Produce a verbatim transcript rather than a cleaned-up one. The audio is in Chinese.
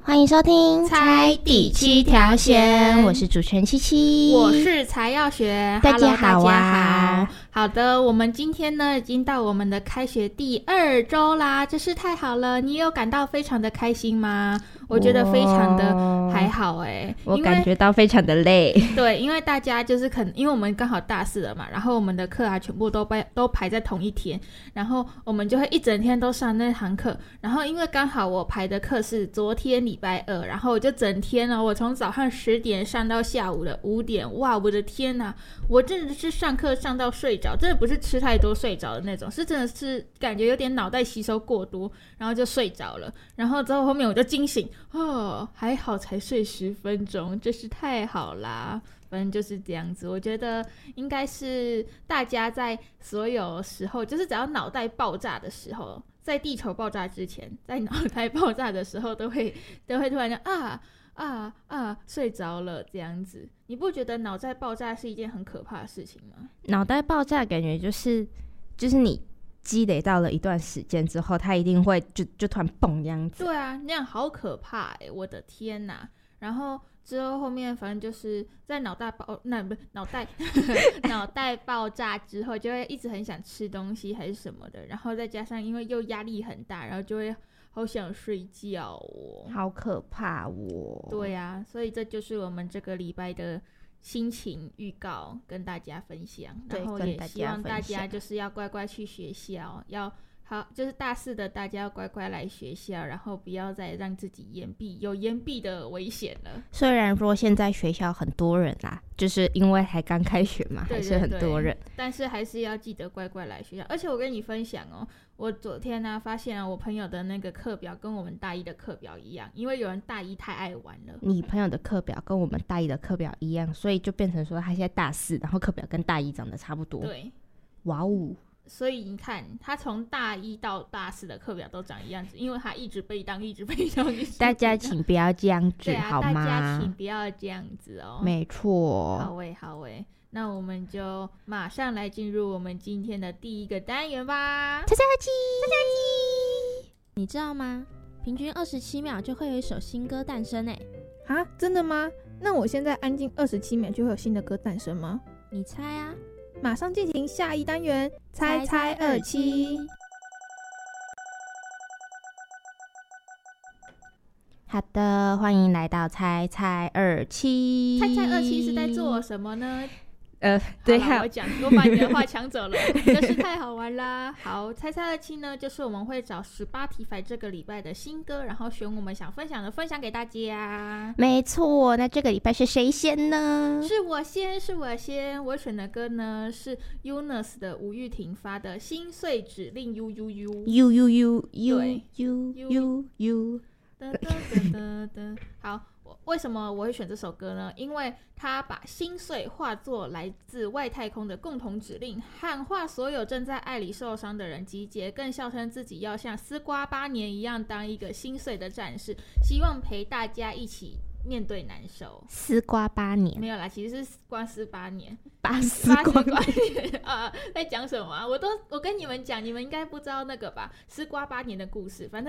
欢迎收听猜第七条线， 我是主持人七七， 我是才要学。 大家好啊， Hello, 大家好。好的，我们今天呢已经到我们的开学第二周啦，真是太好了。你有感到非常的开心吗？我觉得非常的还好哎、欸， 我感觉到非常的累。 对，因为大家就是可能因为我们刚好大四了嘛，然后我们的课啊全部都排都排在同一天，然后我们就会一整天都上那堂课。然后因为刚好我排的课是昨天礼拜二，然后我就整天哦，我从早上十点上到下午的五点，哇，我的天哪！我真的是上课上到睡着，真的不是吃太多睡着的那种，是真的是感觉有点脑袋吸收过多，然后就睡着了。然后之后后面我就惊醒，哦，还好才睡十分钟，真是太好啦。反正就是这样子，我觉得应该是大家在所有时候，就是只要脑袋爆炸的时候，在地球爆炸之前，在脑袋爆炸的时候，都会都会突然就啊啊啊睡着了这样子。你不觉得脑袋爆炸是一件很可怕的事情吗？ 脑袋爆炸感觉就是就是你积累到了一段时间之后，它一定会就就突然蹦这样子。 对啊，那样好可怕哎、欸！我的天哪！然后之后后面反正就是在脑袋爆那不脑袋脑袋爆炸之后，就会一直很想吃东西还是什么的，然后再加上因为又压力很大，然后就会好想睡觉哦， 好可怕哦。 对啊，所以这就是我们这个礼拜的心情预告，跟大家分享。然后也希望大家就是要乖乖去学校，要好，就是大四的大家要乖乖来学校，然后不要再让自己延毕，有延毕的危险了。 虽然说现在学校很多人啦，就是因为还刚开学嘛， 对对对， 还是很多人， 但是还是要记得乖乖来学校。而且我跟你分享哦，我昨天呢、啊、发现啊，我朋友的那个课表跟我们大一的课表一样，因为有人大一太爱玩了。 你朋友的课表跟我们大一的课表一样，所以就变成说他现在大四，然后课表跟大一长得差不多。 对， 哇哦！ 所以你看，他从大一到大四的课表都长一样子，因为他一直被当，一直被当。一直被当大家请不要这样子， 对啊， 好吗？ 大家请不要这样子哦。 没错。 好诶，好诶，那我们就马上来进入我们今天的第一个单元吧。 猜猜机， 猜猜机，你知道吗？平均二十七秒就会有一首新歌诞生诶。 啊，真的吗？那我现在安静二十七秒就会有新的歌诞生吗？ 你猜啊。 马上进行下一单元，猜猜二七。 好的，欢迎来到猜猜二七。 猜猜二七是在做什么呢？ 呃，对啊，我讲，我把你的话抢走了，真是太好玩啦！好，猜猜二七呢，就是我们会找Spotify这个礼拜的新歌，然后选我们想分享的分享给大家。 没错，那这个礼拜是谁先呢？ 是我先，是我先。我选的歌呢是 Eunice 的吴玉婷发的《心碎指令 U U U》。 U U U U U U U。 好。为什么我会选这首歌呢？因为它把心碎化作来自外太空的共同指令，喊话所有正在爱里受伤的人集结，更笑称自己要像丝瓜八年一样当一个心碎的战士，希望陪大家一起面对难受。 丝瓜八年没有啦，其实是瓜丝八年， 八丝瓜八年啊，在讲什么啊？我都我跟你们讲，你们应该不知道那个吧？丝瓜八年的故事，反正。